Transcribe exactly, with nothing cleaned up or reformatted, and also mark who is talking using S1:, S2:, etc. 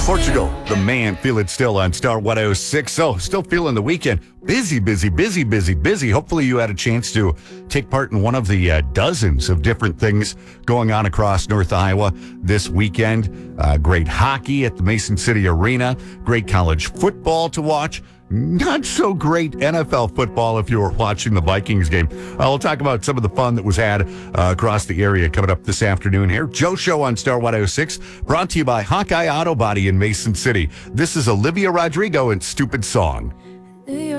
S1: Portugal, the man, feel it still on Star one oh six. So, still feeling the weekend. Busy, busy, busy, busy, busy. Hopefully you had a chance to take part in one of the uh, dozens of different things going on across North Iowa this weekend. Uh, great hockey at the Mason City Arena. Great college football to watch. Not so great N F L football if you were watching the Vikings game. Uh, we'll talk about some of the fun that was had uh, across the area coming up this afternoon here. Joe Show on Star one oh six, brought to you by Hawkeye Auto Body in Mason City. This is Olivia Rodrigo and Stupid Song.